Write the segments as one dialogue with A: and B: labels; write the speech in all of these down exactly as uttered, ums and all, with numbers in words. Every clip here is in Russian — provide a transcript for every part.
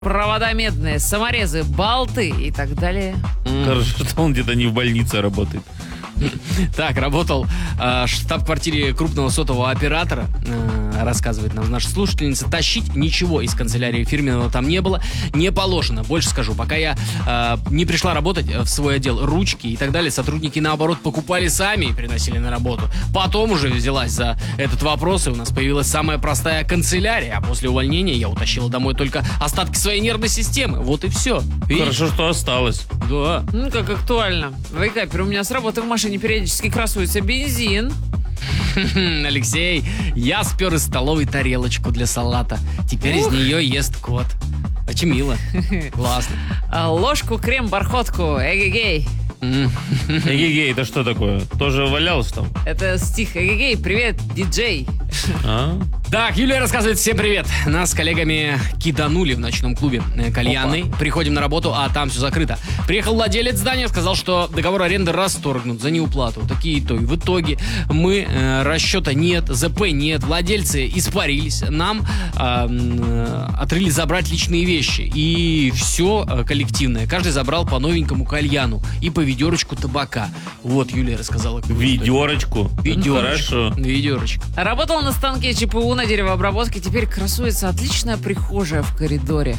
A: провода медные, саморезы, болты и так далее.
B: Хорошо, что он где-то не в больнице работает.
C: Так, работал э, в штаб-квартире крупного сотового оператора, э, рассказывает нам наша слушательница. Тащить ничего из канцелярии фирменного там не было, не положено. Больше скажу, пока я э, не пришла работать в свой отдел, ручки и так далее, сотрудники, наоборот, покупали сами и приносили на работу. Потом уже взялась за этот вопрос, и у нас появилась самая простая канцелярия, а после увольнения я утащила домой только остатки своей нервной системы. Вот и все. Видишь?
B: Хорошо, что осталось.
C: Да.
A: Ну, как актуально. Вейкапер, у меня с работы в машине периодически красуется бензин.
C: Алексей, я спер из столовой тарелочку для салата. Теперь
A: Ух.
C: из нее ест кот. Очень мило. Классно.
A: А, ложку, крем, бархотку, эгегей.
B: Эгегей, это что такое? Тоже валялся там?
A: Это стих. Эгегей, привет, диджей.
B: А?
C: Так, Юлия рассказывает: всем привет. Нас с коллегами киданули в ночном клубе э, кальянной.
B: Опа.
C: Приходим на работу, а там все закрыто. Приехал владелец здания, сказал, что договор аренды расторгнут за неуплату. Такие итоги. В итоге мы, э, расчета нет, ЗП нет, владельцы испарились. Нам э, э, отрыли забрать личные вещи. И все э, коллективное. Каждый забрал по новенькому кальяну и по ведерочку табака. Вот Юлия рассказала.
B: Ведерочку.
C: Ведерочку.
B: Хорошо.
C: Ведерочка.
A: Работал на станке ЧПУ на деревообработке. Теперь красуется отличная прихожая в коридоре.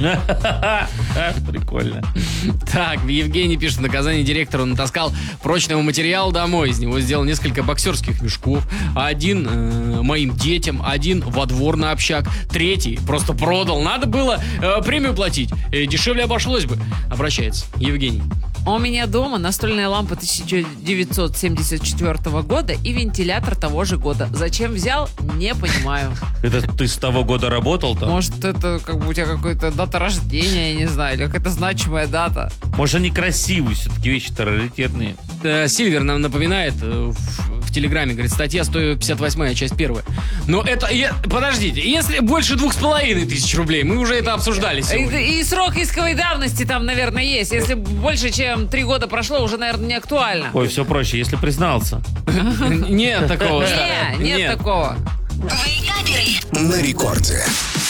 B: Прикольно.
C: Так, Евгений пишет: в наказание директору натаскал прочного материала домой. Из него сделал несколько боксерских мешков. Один э, моим детям, один во двор на общак, третий просто продал. Надо было э, премию платить. Э, дешевле обошлось бы. Обращается Евгений.
A: У меня дома настольная лампа тысяча девятьсот семьдесят четвёртого года и вентилятор того же года. Зачем взял, не понимаю.
B: Это ты с того года работал там?
A: Может, это как бы у тебя какая-то дата рождения, я не знаю, или какая-то значимая дата.
B: Может, они красивые, все-таки вещи-то раритетные.
C: Э, Сильвер нам напоминает э, в, в Телеграме, говорит, статья сто пятьдесят восьмая, часть первая. Но это, я, подождите, если больше двух с половиной тысяч рублей, мы уже это обсуждали сегодня.
A: И, и срок исковой давности там, наверное, есть. Если больше, чем три года прошло, уже, наверное, не актуально.
B: Ой, все проще, если признался.
C: Нет такого.
A: Не, нет такого.
D: На рекорде.